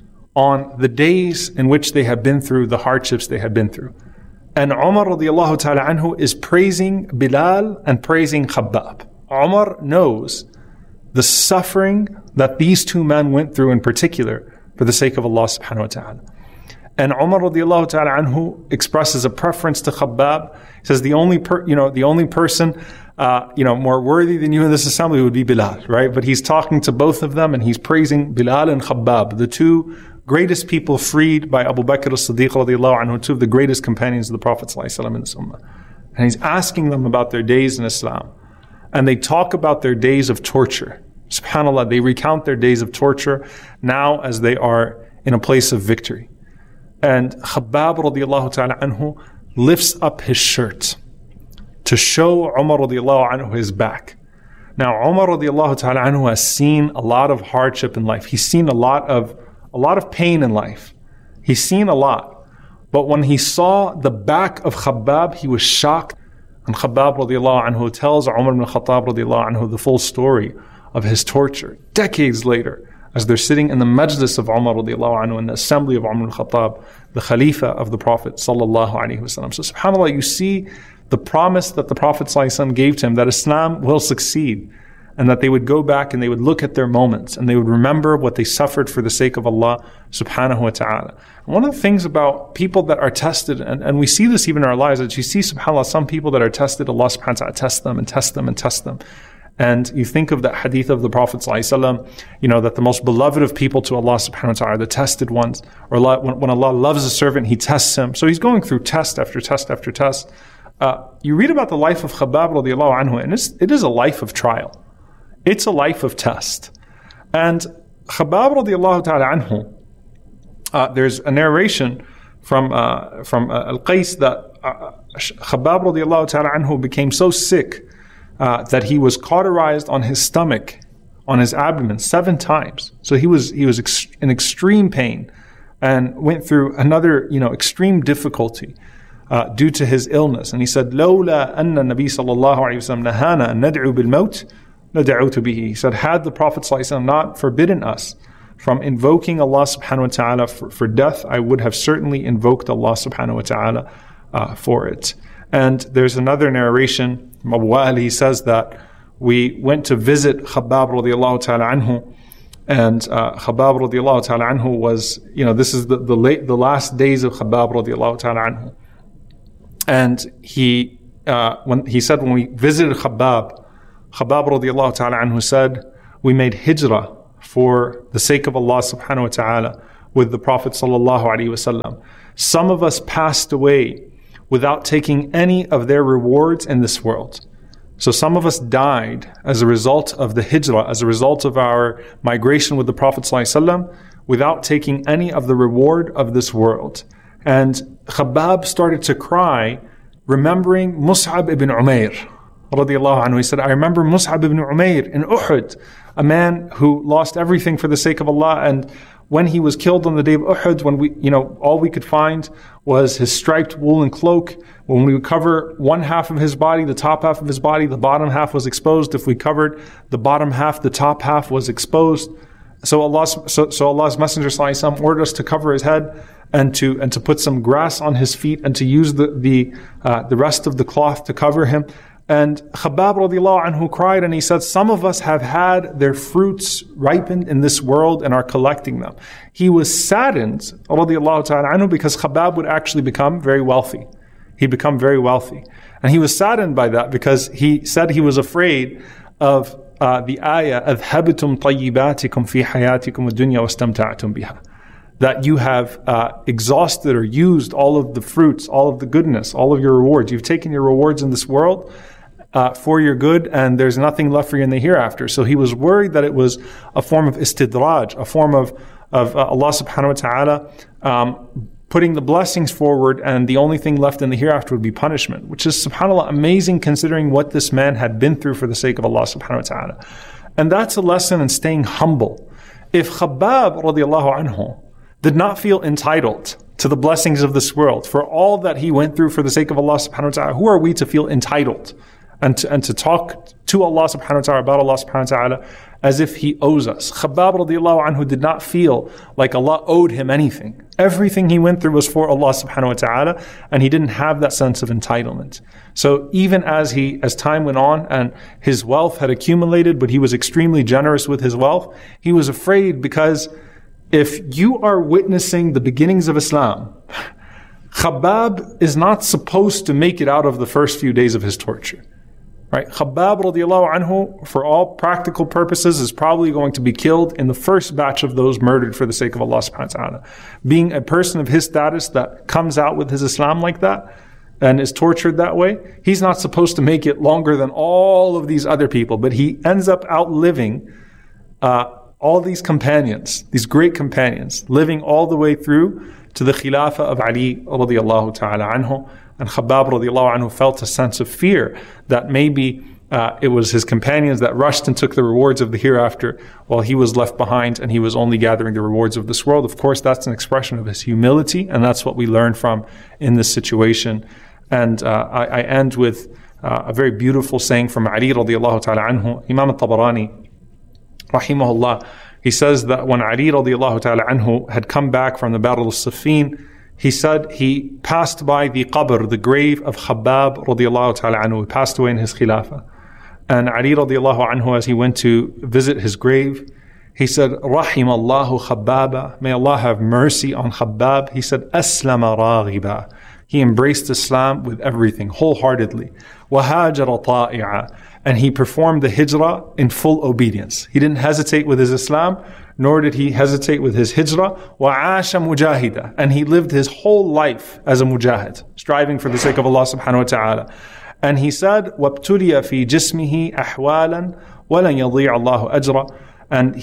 on the days in which they have been through, the hardships they have been through. And Umar radiallahu ta'ala anhu is praising Bilal and praising Khabbab. Umar knows the suffering that these two men went through in particular for the sake of Allah subhanahu wa ta'ala. And Umar radiallahu ta'ala anhu expresses a preference to Khabbab. He says the only person more worthy than you in this assembly would be Bilal, right? But he's talking to both of them and he's praising Bilal and Khabbab, the two greatest people freed by Abu Bakr as-Siddiq radiallahu anhu, two of the greatest companions of the Prophet ﷺ in this ummah. And he's asking them about their days in Islam. And they talk about their days of torture. SubhanAllah, they recount their days of torture now as they are in a place of victory. And Khabbab radiallahu ta'ala anhu lifts up his shirt to show Umar radiallahu anhu his back. Now Umar radiallahu ta'ala anhu has seen a lot of hardship in life. He's seen a lot of pain in life. He's seen a lot. But when he saw the back of Khabbab, he was shocked. And Khabbab radiallahu anhu tells Umar ibn Khattab radiallahu anhu the full story of his torture decades later, as they're sitting in the majlis of Umar radiallahu anhu, in the assembly of Umar ibn Khattab, the Khalifa of the Prophet sallallahu alaihi wasallam. So subhanAllah, you see the promise that the Prophet sallallahu alaihi wasallam gave to him, that Islam will succeed, and that they would go back and they would look at their moments and they would remember what they suffered for the sake of Allah subhanahu wa ta'ala. One of the things about people that are tested, and we see this even in our lives, that you see, subhanAllah, some people that are tested, Allah subhanahu wa ta'ala tests them and tests them and tests them. And you think of that hadith of the Prophet ﷺ, that the most beloved of people to Allah subhanahu wa ta'ala are the tested ones. Or when Allah loves a servant, He tests him. So he's going through test after test after test. You read about the life of Khabbab radiallahu anhu, and it is a life of trial. It's a life of test. And Khabbab radiallahu ta'ala anhu, there's a narration from Al-Qais that Khabbab radiallahu ta'ala anhu became so sick that he was cauterized on his stomach, on his abdomen 7 times. So he was in extreme pain and went through another extreme difficulty due to his illness. And he said, "Lawla anna Nabi sallallahu alayhi wa sallam nahana an nad'u bil maut, nad'utu bihi." He said, had the Prophet sallallahu alayhi wa sallam not forbidden us from invoking Allah subhanahu wa ta'ala for death, I would have certainly invoked Allah subhanahu wa ta'ala for it. And there's another narration, Abu Wa'il, he says that we went to visit Khabbab radiallahu ta'ala anhu, and Khabbab radiallahu ta'ala anhu was, this is the last days of Khabbab radiallahu ta'ala anhu. And when we visited Khabbab radiallahu ta'ala anhu said, we made hijrah for the sake of Allah subhanahu wa ta'ala with the Prophet sallallahu alaihi wasallam. Some of us passed away without taking any of their rewards in this world. So some of us died as a result of the hijrah, as a result of our migration with the Prophet ﷺ, without taking any of the reward of this world. And Khabbab started to cry, remembering Mus'ab ibn Umair, radiallahu anhu. He said, I remember Mus'ab ibn Umair in Uhud, a man who lost everything for the sake of Allah. And when he was killed on the day of Uhud, when all we could find was his striped woolen cloak. When we would cover one half of his body, the top half of his body, the bottom half was exposed. If we covered the bottom half, the top half was exposed. So Allah's Messenger ﷺ ordered us to cover his head and to put some grass on his feet and to use the rest of the cloth to cover him. And Khabbab radiallahu anhu cried and he said, some of us have had their fruits ripened in this world and are collecting them. He was saddened radiallahu ta'ala anhu because Khabbab would actually become very wealthy. He'd become very wealthy. And he was saddened by that because he said he was afraid of the ayah, أَذْهَبْتُمْ طَيِّبَاتِكُمْ فِي حَيَاتِكُمُ الدُّنْيَا وَاسْتَمْتَعْتُمْ بِهَا. That you have exhausted or used all of the fruits, all of the goodness, all of your rewards. You've taken your rewards in this world for your good, and there's nothing left for you in the hereafter. So he was worried that it was a form of istidraj, a form of Allah subhanahu wa ta'ala putting the blessings forward, and the only thing left in the hereafter would be punishment, which is, subhanAllah, amazing considering what this man had been through for the sake of Allah subhanahu wa ta'ala. And that's a lesson in staying humble. If Khabbab radiallahu anhu did not feel entitled to the blessings of this world for all that he went through for the sake of Allah subhanahu wa ta'ala, who are we to feel entitled and to talk to Allah subhanahu wa ta'ala about Allah subhanahu wa ta'ala as if he owes us? Khabbab radiallahu anhu did not feel like Allah owed him anything. Everything he went through was for Allah subhanahu wa ta'ala, and he didn't have that sense of entitlement. So even as time went on and his wealth had accumulated, but he was extremely generous with his wealth, he was afraid, because if you are witnessing the beginnings of Islam, Khabbab is not supposed to make it out of the first few days of his torture. Right? Khabbab radiallahu anhu, for all practical purposes, is probably going to be killed in the first batch of those murdered for the sake of Allah subhanahu wa ta'ala. Being a person of his status that comes out with his Islam like that and is tortured that way, he's not supposed to make it longer than all of these other people, but he ends up outliving all these companions, these great companions, living all the way through to the Khilafah of Ali radiallahu ta'ala anhu. And Khabbab radiallahu anhu felt a sense of fear that maybe it was his companions that rushed and took the rewards of the hereafter while he was left behind and he was only gathering the rewards of this world. Of course, that's an expression of his humility, and that's what we learn from in this situation. And I end with a very beautiful saying from Ali radiallahu ta'ala anhu. Imam al-Tabarani, rahimahullah, he says that when Ali radiallahu ta'ala anhu had come back from the Battle of Siffin, he said he passed by the qabr, the grave of Khabbab radiallahu ta'ala anhu, who passed away in his khilafah. And Ali radiallahu anhu, as he went to visit his grave, he said, Rahimallahu Khabbaba, may Allah have mercy on Khabbab. He said, Aslama raghiba. He embraced Islam with everything, wholeheartedly. Wahajara ta'i'a. And he performed the hijrah in full obedience. He didn't hesitate with his Islam, nor did he hesitate with his hijrah. وَعَاشَ مُجَاهِدًا. And he lived his whole life as a mujahid, striving for the sake of Allah subhanahu wa ta'ala. And he said, وَابْتُلِيَ فِي جِسْمِهِ أَحْوَالًا وَلَنْ يَضِيعَ اللَّهُ أَجْرًا. And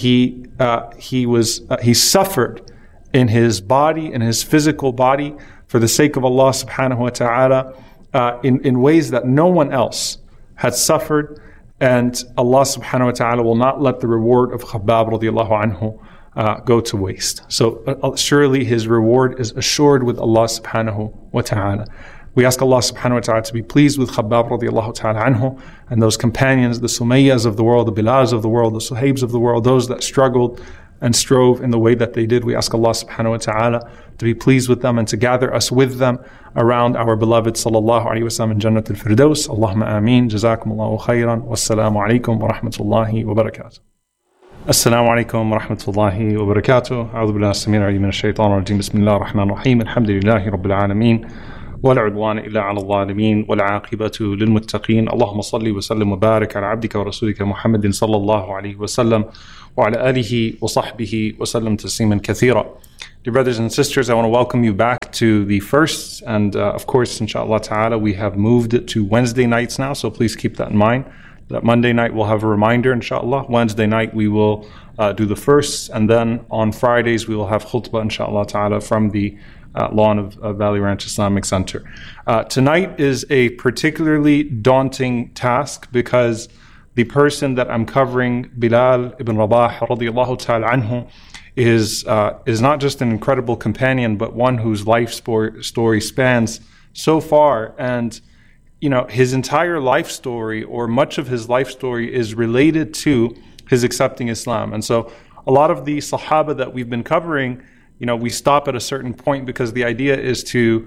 he suffered in his body, in his physical body, for the sake of Allah subhanahu wa ta'ala, in ways that no one else had suffered, and Allah subhanahu wa ta'ala will not let the reward of Khabbab radiallahu anhu go to waste. So surely his reward is assured with Allah subhanahu wa ta'ala. We ask Allah subhanahu wa ta'ala to be pleased with Khabbab radiallahu ta'ala anhu and those companions, the Sumayyas of the world, the Bilals of the world, the Suhaibs of the world, those that struggled and strove in the way that they did. We ask Allah subhanahu wa ta'ala to be pleased with them and to gather us with them around our beloved sallallahu alayhi wa sallam in Jannat al-Firdaus. Allahumma ameen. Jazakumullahu khairan. Wassalamu alaikum wa rahmatullahi wa barakatuh. Assalamu alaikum wa rahmatullahi wa barakatuh. A'udhu billahi as-samir alim min ash-shaytan ar-rajim. Bismillahir rahmanir rahim. Alhamdulillahi rabbil alameen. ولا عدوان إلا على الظالمين والعاقبة للمتقين اللهم صل وسلم وبارك على عبدك ورسولك محمد صلى الله عليه وسلم وعلى آله وصحبه وسلم تسليما كثيرا. Dear brothers and sisters, I want to welcome you back to the first, and of course, inshallah ta'ala, we have moved it to Wednesday nights now, so please keep that in mind. That Monday night we'll have a reminder, inshallah. Wednesday night we will do the first, and then on Fridays we will have khutbah, inshallah ta'ala, from the lawn of Valley Ranch Islamic Center. Tonight is a particularly daunting task because the person that I'm covering, Bilal ibn Rabah radiyallahu ta'ala anhu, is not just an incredible companion, but one whose life story spans so far. And his entire life story, or much of his life story, is related to his accepting Islam. And so a lot of the Sahaba that we've been covering, we stop at a certain point because the idea is to,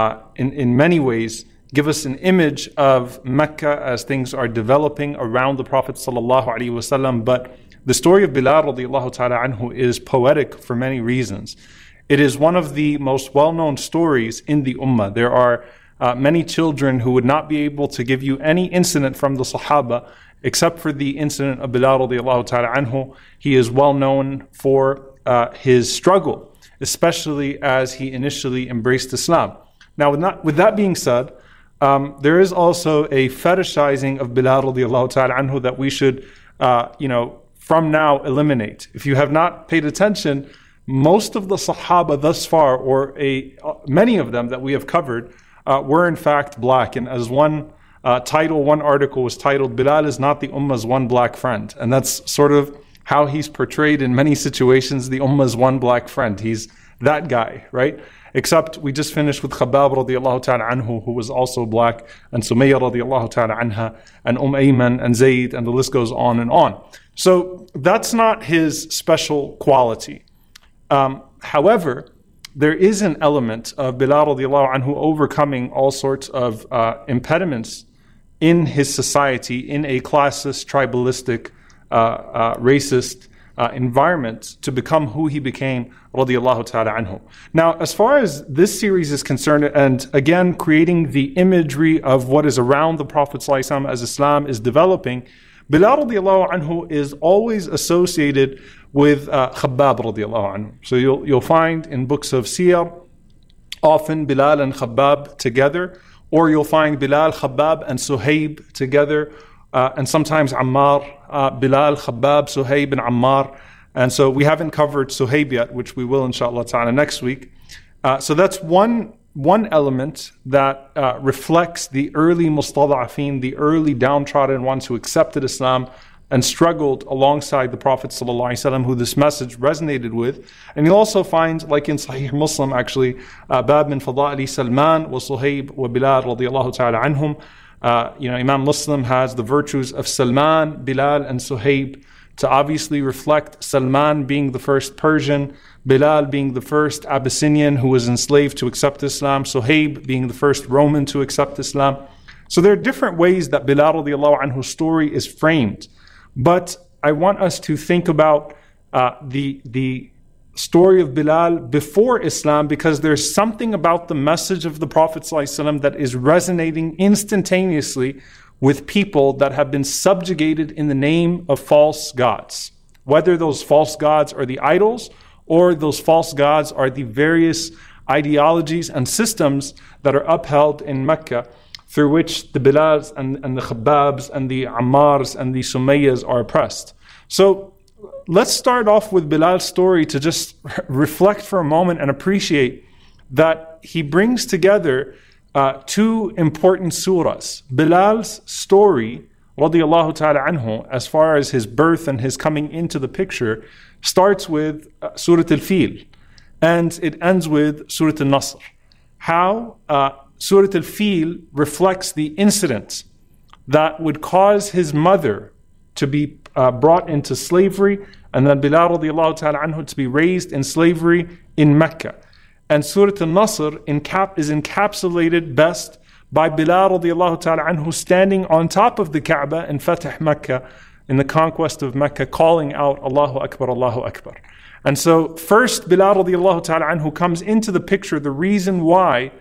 in many ways, give us an image of Mecca as things are developing around the Prophet ﷺ. But the story of Bilal radiallahu ta'ala anhu is poetic for many reasons. It is one of the most well-known stories in the Ummah. There are many children who would not be able to give you any incident from the Sahaba except for the incident of Bilal radiallahu ta'ala anhu. He is well known for his struggle, especially as he initially embraced Islam. Now, with that being said, there is also a fetishizing of Bilal radiallahu ta'ala anhu that we should, from now eliminate. If you have not paid attention, most of the Sahaba thus far, or many of them that we have covered, were in fact black. And as one article was titled, Bilal is not the Ummah's one black friend. And that's sort of how he's portrayed in many situations, the Ummah's one black friend. He's that guy, right? Except we just finished with Khabbab radiallahu ta'ala anhu, who was also black, and Sumayya radiallahu ta'ala anha, and Ayman, and Zayd, and the list goes on and on. So that's not his special quality. However, there is an element of Bilal radiallahu anhu overcoming all sorts of impediments in his society, in a classist, tribalistic, racist environment, to become who he became, radiyallahu ta'ala anhu. Now, as far as this series is concerned, and again, creating the imagery of what is around the Prophet ﷺ as Islam is developing, Bilal radiyallahu anhu is always associated with Khabbab radiyallahu anhu. So you'll find in books of Siyar, often Bilal and Khabbab together, or you'll find Bilal, Khabbab, and Suhaib together, and sometimes Ammar, Bilal, Khabbab, Suhaib, and Ammar. And so we haven't covered Suhaib yet, which we will inshallah ta'ala next week. So that's one element that reflects the early mustada'afin, the early downtrodden ones who accepted Islam and struggled alongside the Prophet ﷺ, who this message resonated with. And you'll also find, like in Sahih Muslim actually, Bab min Fada'ili Salman wa Suhaib wa Bilal radiyallahu ta'ala anhum. Imam Muslim has the virtues of Salman, Bilal, and Suhaib to obviously reflect Salman being the first Persian, Bilal being the first Abyssinian who was enslaved to accept Islam, Suhaib being the first Roman to accept Islam. So there are different ways that Bilal radiallahu anhu's story is framed. But I want us to think about the story of Bilal before Islam, because there's something about the message of the Prophet ﷺ that is resonating instantaneously with people that have been subjugated in the name of false gods. Whether those false gods are the idols or those false gods are the various ideologies and systems that are upheld in Mecca, through which the Bilals and the Khabbabs and the Ammars and the Sumayyas are oppressed. So let's start off with Bilal's story to just reflect for a moment and appreciate that he brings together two important surahs. Bilal's story, radiyallahu ta'ala anhu, as far as his birth and his coming into the picture, starts with Surah Al-Fil, and it ends with Surah Al-Nasr. How Surah Al-Fil reflects the incident that would cause his mother to be brought into slavery, and then Bilal radiallahu ta'ala anhu to be raised in slavery in Mecca. And Surah Al-Nasr is encapsulated best by Bilal radiallahu ta'ala anhu standing on top of the Kaaba in Fatih Mecca, in the conquest of Mecca, calling out Allahu Akbar, Allahu Akbar. And so first Bilal radiallahu ta'ala anhu comes into the picture, the reason why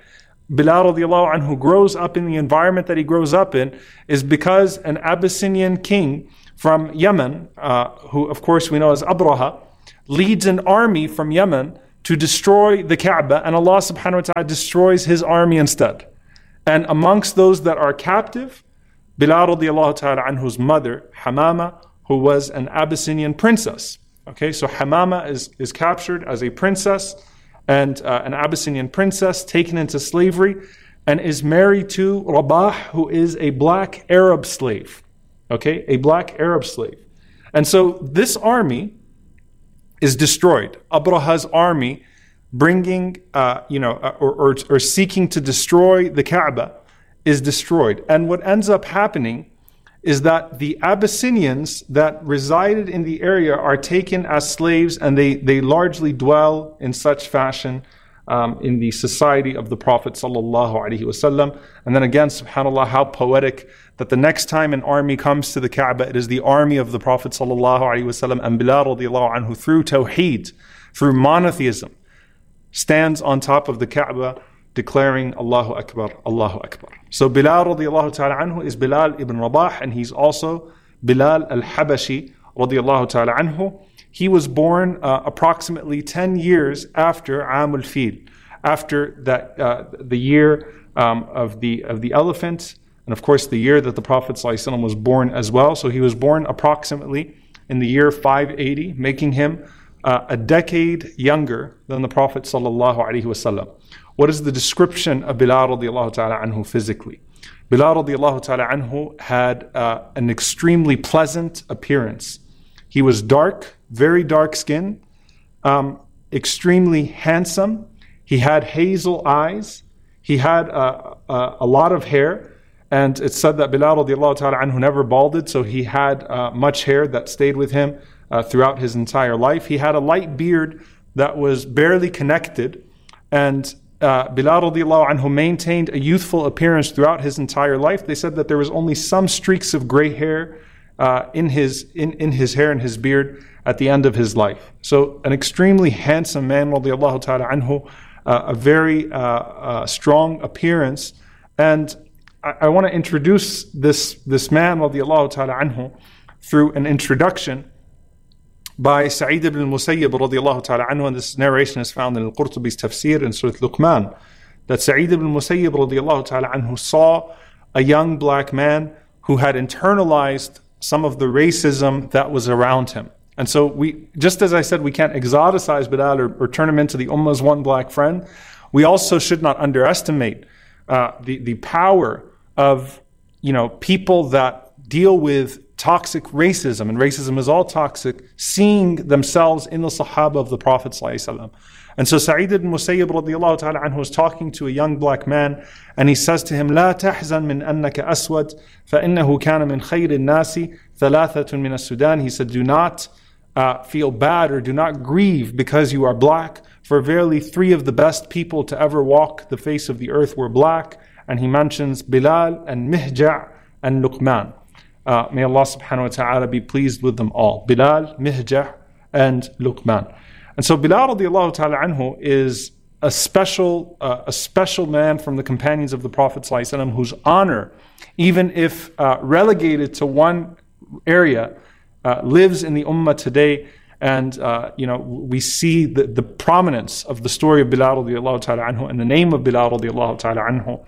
Bilal radiallahu anhu grows up in the environment that he grows up in is because an Abyssinian king from Yemen, who of course we know as Abraha, leads an army from Yemen to destroy the Kaaba, and Allah subhanahu wa ta'ala destroys his army instead. And amongst those that are captive, Bilal radiallahu ta'ala anhu's mother, Hamama, who was an Abyssinian princess. Okay, so Hamama is captured as a princess, and an Abyssinian princess taken into slavery, and is married to Rabah, who is a black Arab slave. Okay, a black Arab slave. And so this army is destroyed. Abraha's army bringing, or seeking to destroy the Kaaba is destroyed. And what ends up happening is that the Abyssinians that resided in the area are taken as slaves, and they largely dwell in such fashion in the society of the Prophet sallallahu alaihi wasallam. And then again, subhanAllah, how poetic that the next time an army comes to the Kaaba, it is the army of the Prophet sallallahu alaihi wasallam, and Bilal radiallahu anhu, through tawheed, through monotheism, stands on top of the Kaaba declaring Allahu Akbar, Allahu Akbar. So Bilal radiallahu ta'ala anhu is Bilal ibn Rabah, and he's also Bilal al-Habashi radiallahu ta'ala anhu. He was born approximately 10 years after Amul Fil, after that the year of the elephant, and of course the year that the Prophet ﷺ was born as well. So he was born approximately in the year 580, making him a decade younger than the Prophet ﷺ. What is the description of Bilal radiallahu ta'ala anhu physically? Bilal radiallahu ta'ala anhu had an extremely pleasant appearance. He was dark, very dark skin, extremely handsome. He had hazel eyes. He had a lot of hair. And it's said that Bilal radiallahu ta'ala anhu never balded, so he had much hair that stayed with him throughout his entire life. He had a light beard that was barely connected, and Bilal radiallahu anhu maintained a youthful appearance throughout his entire life. They said that there was only some streaks of gray hair in his hair and his beard at the end of his life. So an extremely handsome man, radiallahu ta'ala anhu, a very strong appearance. And I want to introduce this man, radiallahu ta'ala anhu, through an introduction by Sa'id ibn al-Musayyib radiallahu ta'ala anhu, and this narration is found in Al-Qurtubi's tafsir in Surah Luqman, that Sa'id ibn al-Musayyib radiallahu ta'ala anhu saw a young black man who had internalized some of the racism that was around him. And so we, just as I said, we can't exoticize Bilal or turn him into the Ummah's one black friend, we also should not underestimate the power of people that deal with toxic racism, and racism is all toxic, seeing themselves in the Sahaba of the Prophet ﷺ. And so Sa'id ibn Musayyib radiallahu ta'ala anhu was talking to a young black man, and he says to him, لا تحزن من أنك أسود فإنه كان من خير الناس ثلاثة من السودان. He said, do not feel bad or do not grieve because you are black, for verily 3 of the best people to ever walk the face of the earth were black. And he mentions Bilal and Mihja' and Luqman. May Allah subhanahu wa ta'ala be pleased with them all. Bilal, Mihja' and Luqman. And so Bilal radiallahu ta'ala anhu is a special man from the companions of the Prophet ﷺ, whose honor, even if relegated to one area, lives in the ummah today. And we see the prominence of the story of Bilal radiallahu ta'ala anhu and the name of Bilal radiallahu ta'ala anhu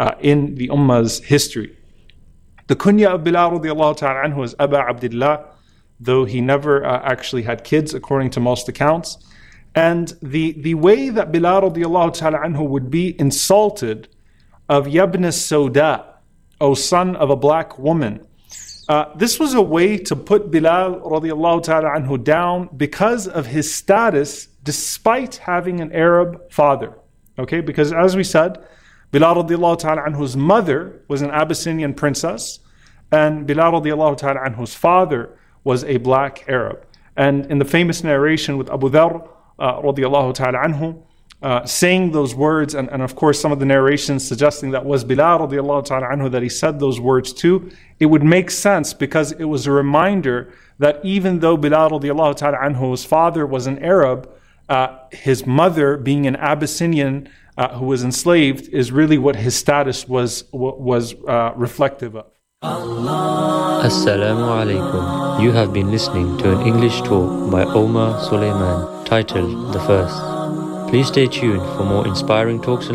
in the ummah's history. The kunya of Bilal radiallahu ta'ala anhu is Aba Abdullah, though he never actually had kids according to most accounts. And the way that Bilal radiallahu ta'ala anhu would be insulted of Yabna Sauda, O son of a black woman, this was a way to put Bilal radiallahu ta'ala anhu down because of his status despite having an Arab father. Okay, because as we said, Bilal radiallahu ta'ala anhu's mother was an Abyssinian princess, and Bilal radiallahu ta'ala anhu's father was a black Arab. And in the famous narration with Abu Dharr radiallahu ta'ala anhu, saying those words, and of course some of the narrations suggesting that was Bilal radiallahu ta'ala anhu that he said those words to, it would make sense because it was a reminder that even though Bilal radiallahu ta'ala anhu's father was an Arab, his mother, being an Abyssinian who was enslaved is really what his status was reflective of. Assalamu alaikum. You have been listening to an English talk by Omar Suleiman titled The First. Please stay tuned for more inspiring talks and